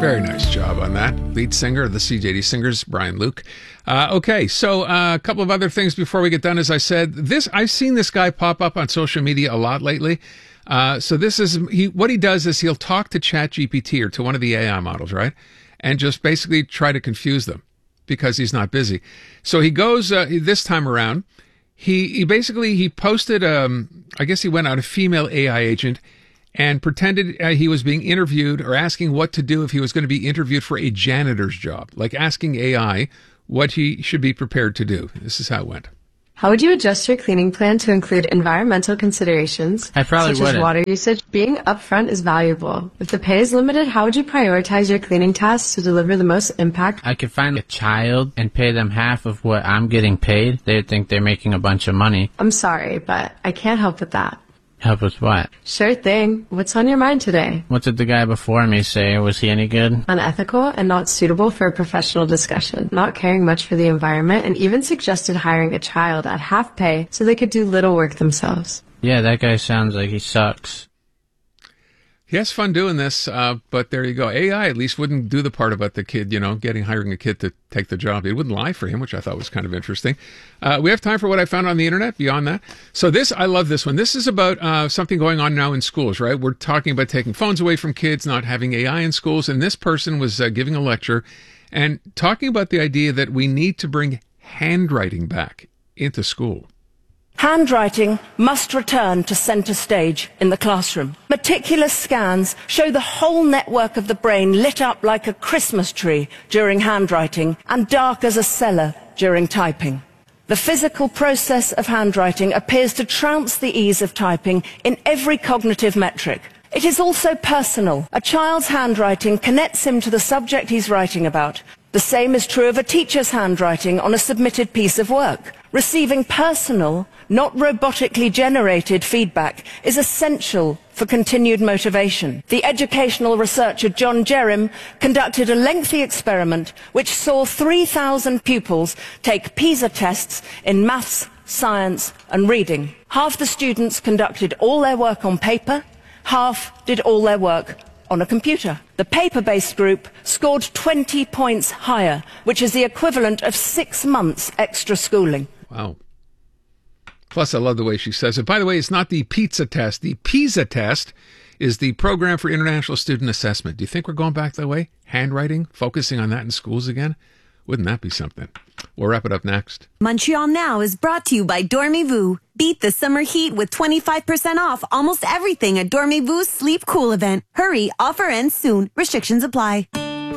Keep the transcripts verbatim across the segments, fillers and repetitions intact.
Very nice job on that. Lead singer of the C J D Singers, Brian Luke. Uh, okay, so uh, a couple of other things before we get done. As I said, this I've seen this guy pop up on social media a lot lately. Uh, so this is he. What he does is he'll talk to ChatGPT or to one of the A I models, right, and just basically try to confuse them because he's not busy. So he goes uh, this time around. He he basically he posted. Um, I guess he went out a female A I agent and pretended uh, he was being interviewed or asking what to do if he was going to be interviewed for a janitor's job, like asking A I what he should be prepared to do. This is how it went. How would you adjust your cleaning plan to include environmental considerations, I probably such wouldn't. as water usage? Being upfront is valuable. If the pay is limited, how would you prioritize your cleaning tasks to deliver the most impact? I could find a child and pay them half of what I'm getting paid. They'd think they're making a bunch of money. I'm sorry, but I can't help with that. Help with what? Sure thing. What's on your mind today? What did the guy before me say? Was he any good? Unethical and not suitable for a professional discussion, not caring much for the environment, and even suggested hiring a child at half pay so they could do little work themselves. Yeah, that guy sounds like he sucks. He has fun doing this, uh, but there you go. A I at least wouldn't do the part about the kid, you know, getting hiring a kid to take the job. It wouldn't lie for him, which I thought was kind of interesting. Uh, we have time for what I found on the internet beyond that. So this, I love this one. This is about uh, something going on now in schools, right? We're talking about taking phones away from kids, not having A I in schools. And this person was uh, giving a lecture and talking about the idea that we need to bring handwriting back into school. Handwriting must return to centre stage in the classroom. Meticulous scans show the whole network of the brain lit up like a Christmas tree during handwriting and dark as a cellar during typing. The physical process of handwriting appears to trounce the ease of typing in every cognitive metric. It is also personal. A child's handwriting connects him to the subject he's writing about. The same is true of a teacher's handwriting on a submitted piece of work. Receiving personal, not robotically generated feedback is essential for continued motivation. The educational researcher John Jerrim conducted a lengthy experiment which saw three thousand pupils take PISA tests in maths, science and reading. Half the students conducted all their work on paper, half did all their work on a computer. The paper-based group scored twenty points higher, which is the equivalent of six months extra schooling. Wow. Plus, I love the way she says it. By the way, it's not the pizza test. The PISA test is the Program for International Student Assessment. Do you think we're going back that way? Handwriting, focusing on that in schools again? Wouldn't that be something? We'll wrap it up next. Montreal Now is brought to you by Dormez-vous. Beat the summer heat with twenty-five percent off almost everything at Dormez-vou's Sleep Cool event. Hurry, offer ends soon. Restrictions apply.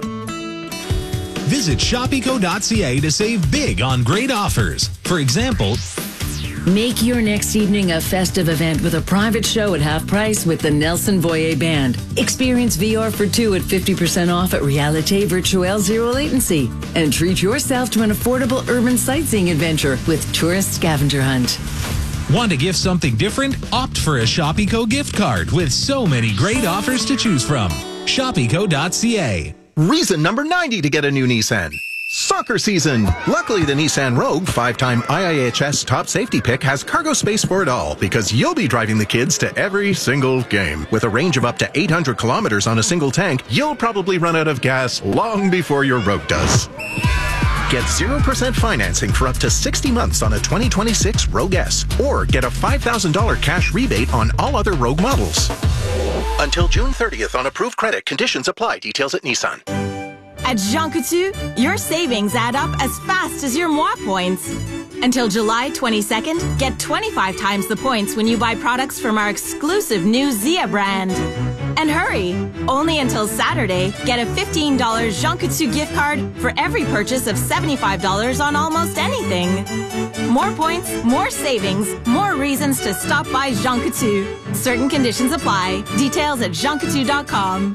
Visit Shopico dot c a to save big on great offers. For example, make your next evening a festive event with a private show at half price with the Nelson Voyer Band. Experience V R for two at fifty percent off at Realite Virtuelle Zero Latency. And treat yourself to an affordable urban sightseeing adventure with Tourist Scavenger Hunt. Want to gift something different? Opt for a Shopico gift card with so many great offers to choose from. Shopico dot c a. Reason number ninety to get a new Nissan. Soccer season. Luckily, the Nissan Rogue, five-time I I H S top safety pick, has cargo space for it all because you'll be driving the kids to every single game. With a range of up to eight hundred kilometers on a single tank, you'll probably run out of gas long before your Rogue does. Get zero percent financing for up to sixty months on a twenty twenty-six Rogue S, or get a five thousand dollars cash rebate on all other Rogue models. Until June thirtieth on approved credit. Conditions apply. Details at Nissan. At Jean Coutu, your savings add up as fast as your moi points. Until July twenty-second, get twenty-five times the points when you buy products from our exclusive new Zia brand. And hurry! Only until Saturday, get a fifteen dollars Jean Coutu gift card for every purchase of seventy-five dollars on almost anything. More points, more savings, more reasons to stop by Jean Coutu. Certain conditions apply. Details at jean coutu dot com.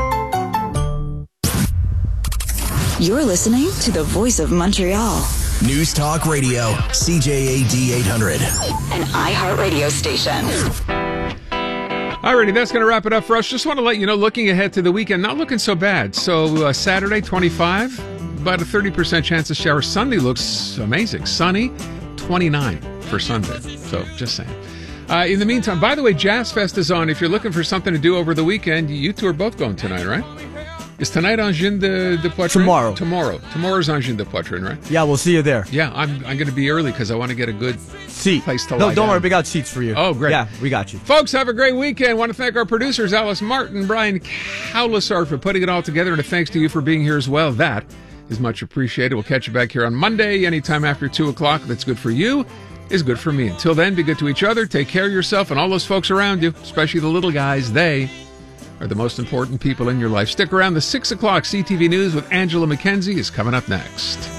You're listening to the Voice of Montreal. News Talk Radio, C J A D eight hundred. An iHeartRadio station. Alrighty, that's going to wrap it up for us. Just want to let you know, looking ahead to the weekend, not looking so bad. So uh, Saturday, twenty-five, about a thirty percent chance of shower. Sunday looks amazing. Sunny, twenty-nine for Sunday. So just saying. Uh, in the meantime, by the way, Jazz Fest is on. If you're looking for something to do over the weekend, you two are both going tonight, right? Is tonight Engine de, de Poitrine? Tomorrow. Tomorrow. Tomorrow's Engine de Poitrine, right? Yeah, we'll see you there. Yeah, I'm I'm going to be early because I want to get a good seat place to No, lie don't down. worry. We got seats for you. Oh, great. Yeah, we got you. Folks, have a great weekend. Want to thank our producers, Alice Martin, Brian Cowlisar, for putting it all together, and a thanks to you for being here as well. That is much appreciated. We'll catch you back here on Monday, anytime after two o'clock. That's good for you, is good for me. Until then, be good to each other. Take care of yourself and all those folks around you, especially the little guys. They are the most important people in your life. Stick around. The six o'clock C T V News with Angela McKenzie is coming up next.